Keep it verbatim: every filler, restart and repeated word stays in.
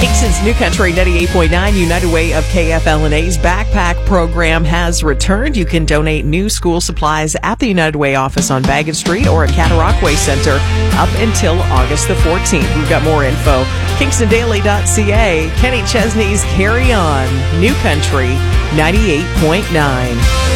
Kingston's New Country ninety-eight point nine United Way of K F L N A's backpack program has returned. You can donate new school supplies at the United Way office on Baggett Street or at Cataraqui Center up until August the fourteenth. We've got more info. Kingston Daily dot C A. Kenny Chesney's Carry On. New Country ninety-eight point nine.